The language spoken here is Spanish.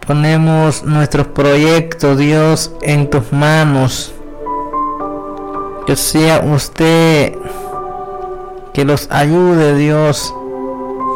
Ponemos nuestros proyectos, Dios, en tus manos. Que sea usted que los ayude, Dios,